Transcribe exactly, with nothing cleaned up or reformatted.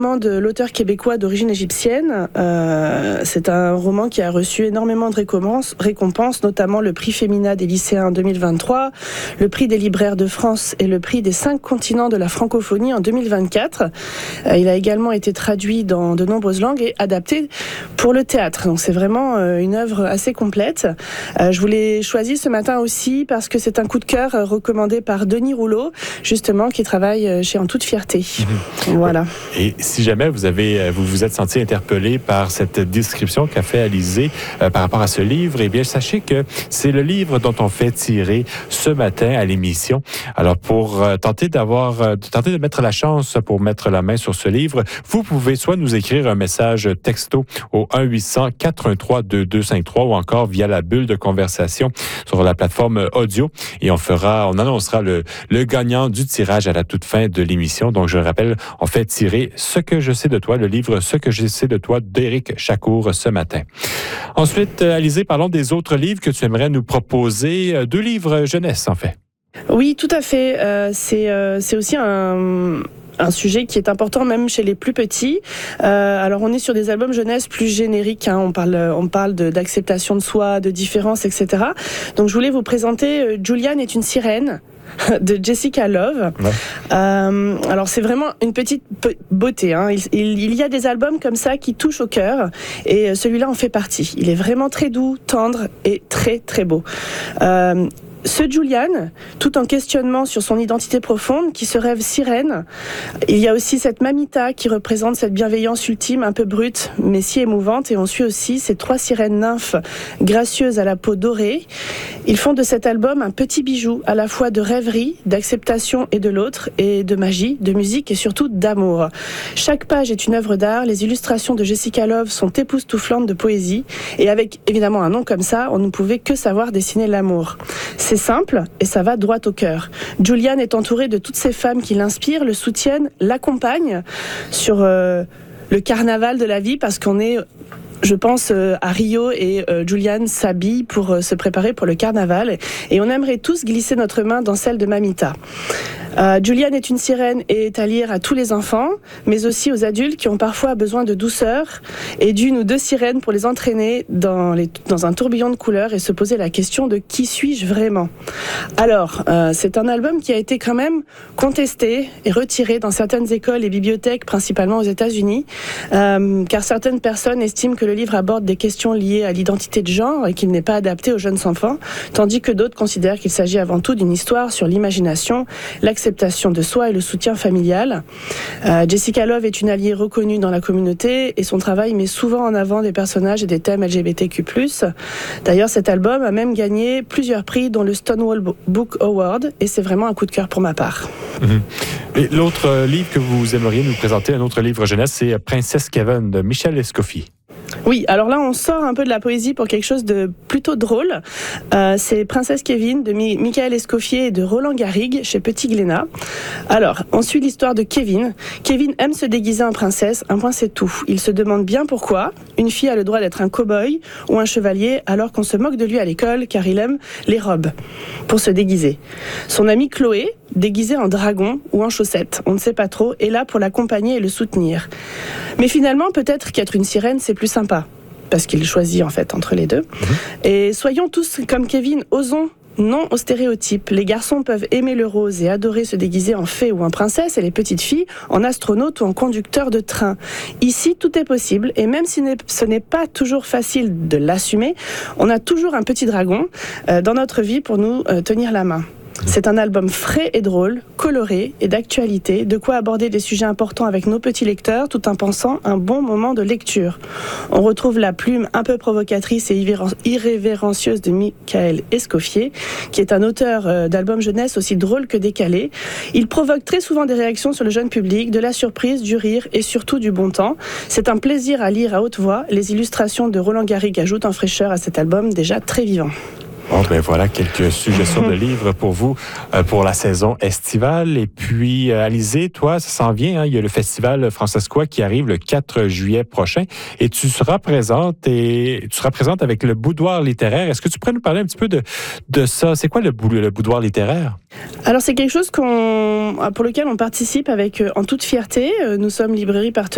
de l'auteur québécois d'origine égyptienne. Euh, c'est un roman qui a reçu énormément de récompenses, récompenses, notamment le prix Femina des lycéens en deux mille vingt-trois, le prix des libraires de France et le prix des cinq continents de la francophonie en deux mille vingt-quatre. Euh, il a également été traduit dans de nombreuses langues et adapté pour le théâtre. Donc c'est vraiment euh, une œuvre assez complète. Euh, je vous l'ai choisi ce matin aussi parce que c'est un coup de cœur euh, recommandé par Denis Rouleau, justement, qui travaille chez En Toute Fierté. Mmh. Voilà. Et si jamais vous avez, vous vous êtes senti interpellé par cette description qu'a fait Alizée euh, par rapport à ce livre, eh bien, sachez que c'est le livre dont on fait tirer ce matin à l'émission. Alors, pour euh, tenter d'avoir, euh, tenter de mettre la chance pour mettre la main sur ce livre, vous pouvez soit nous écrire un message texto au un huit cent quatre un trois deux deux cinq trois ou encore via la bulle de conversation sur la plateforme audio. Et on fera, on annoncera le, le gagnant du tirage à la toute fin de l'émission. Donc, je rappelle, on fait tirer Ce que je sais de toi, le livre Ce que je sais de toi d'Éric Chacour ce matin. Ensuite, Alizée, parlons des autres livres que tu aimerais nous proposer. Deux livres jeunesse, en fait. Oui, tout à fait. Euh, c'est, euh, c'est aussi un... un sujet qui est important même chez les plus petits. Euh, alors on est sur des albums jeunesse plus génériques, hein. on parle, on parle de, d'acceptation de soi, de différence, et cetera. Donc je voulais vous présenter euh, Julian est une sirène de Jessica Love. Ouais. Euh, alors c'est vraiment une petite beauté. Hein. Il, il, il y a des albums comme ça qui touchent au cœur et celui-là en fait partie. Il est vraiment très doux, tendre et très très beau. Euh, Ce Julian, tout en questionnement sur son identité profonde, qui se rêve sirène. Il y a aussi cette Mamita qui représente cette bienveillance ultime, un peu brute, mais si émouvante. Et on suit aussi ces trois sirènes nymphes gracieuses à la peau dorée. Ils font de cet album un petit bijou, à la fois de rêverie, d'acceptation et de l'autre, et de magie, de musique et surtout d'amour. Chaque page est une œuvre d'art. Les illustrations de Jessica Love sont époustouflantes de poésie. Et avec évidemment un nom comme ça, on ne pouvait que savoir dessiner l'amour. C'est simple et ça va droit au cœur. Julian est entouré de toutes ces femmes qui l'inspirent, le soutiennent, l'accompagnent sur euh, le carnaval de la vie parce qu'on est, je pense, euh, à Rio et euh, Julian s'habille pour euh, se préparer pour le carnaval et on aimerait tous glisser notre main dans celle de Mamita. Euh, Julian est une sirène et est à lire à tous les enfants, mais aussi aux adultes qui ont parfois besoin de douceur et d'une ou deux sirènes pour les entraîner dans, les, dans un tourbillon de couleurs et se poser la question de qui suis-je vraiment. Alors, euh, c'est un album qui a été quand même contesté et retiré dans certaines écoles et bibliothèques, principalement aux États-Unis, euh, car certaines personnes estiment que le livre aborde des questions liées à l'identité de genre et qu'il n'est pas adapté aux jeunes enfants, tandis que d'autres considèrent qu'il s'agit avant tout d'une histoire sur l'imagination, l'acceptation de soi et le soutien familial. Euh, Jessica Love est une alliée reconnue dans la communauté et son travail met souvent en avant des personnages et des thèmes L G B T Q plus. D'ailleurs, cet album a même gagné plusieurs prix, dont le Stonewall Book Award, et c'est vraiment un coup de cœur pour ma part. Mmh. Et l'autre livre que vous aimeriez nous présenter, un autre livre jeunesse, c'est Princesse Kevin de Michel Escoffier. Oui, alors là, on sort un peu de la poésie pour quelque chose de plutôt drôle. Euh, c'est Princesse Kevin de Mi- Michael Escoffier et de Roland Garrigue chez Petit Glénat. Alors, on suit l'histoire de Kevin. Kevin aime se déguiser en princesse, un point c'est tout. Il se demande bien pourquoi. Une fille a le droit d'être un cow-boy ou un chevalier alors qu'on se moque de lui à l'école car il aime les robes pour se déguiser. Son amie Chloé, déguisée en dragon ou en chaussettes, on ne sait pas trop, est là pour l'accompagner et le soutenir. Mais finalement, peut-être qu'être une sirène, c'est plus sympa, parce qu'il choisit en fait entre les deux. Mmh. Et soyons tous comme Kevin, osons non aux stéréotypes. Les garçons peuvent aimer le rose et adorer se déguiser en fée ou en princesse, et les petites filles en astronaute ou en conducteur de train. Ici, tout est possible, et même si ce n'est pas toujours facile de l'assumer, on a toujours un petit dragon euh, dans notre vie pour nous euh, tenir la main. C'est un album frais et drôle, coloré et d'actualité, de quoi aborder des sujets importants avec nos petits lecteurs tout en pensant un bon moment de lecture. On retrouve la plume un peu provocatrice et irrévérencieuse de Michael Escoffier, qui est un auteur d'albums jeunesse aussi drôle que décalé. Il provoque très souvent des réactions sur le jeune public, de la surprise, du rire et surtout du bon temps. C'est un plaisir à lire à haute voix. Les illustrations de Roland Garrigue ajoutent en fraîcheur à cet album déjà très vivant. Bon, ben voilà quelques suggestions de livres pour vous euh, pour la saison estivale. Et puis, euh, Alizée, toi, ça s'en vient. Hein, il y a le festival Francescois qui arrive le quatre juillet prochain. Et tu seras présente et tu seras présente avec le boudoir littéraire. Est-ce que tu pourrais nous parler un petit peu de, de ça? C'est quoi le, bou- le boudoir littéraire? Alors, c'est quelque chose qu'on, pour lequel on participe avec En Toute Fierté. Nous sommes librairie partenaire